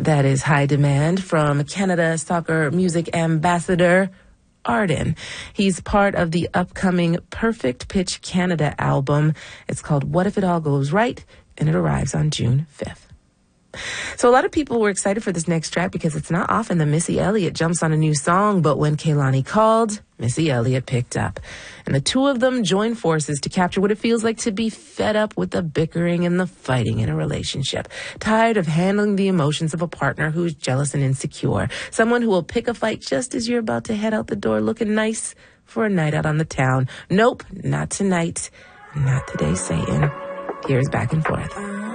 that is high demand from Canada soccer music ambassador Arden. He's part of the upcoming Perfect Pitch Canada album. It's called What If It All Goes Right, and it arrives on June 5th. So a lot of people were excited for this next track because it's not often that Missy Elliott jumps on a new song, but when Kehlani called, Missy Elliott picked up. And the two of them joined forces to capture what it feels like to be fed up with the bickering and the fighting in a relationship. Tired of handling the emotions of a partner who's jealous and insecure. Someone who will pick a fight just as you're about to head out the door looking nice for a night out on the town. Nope, not tonight. Not today, Satan. Here's Back and Forth.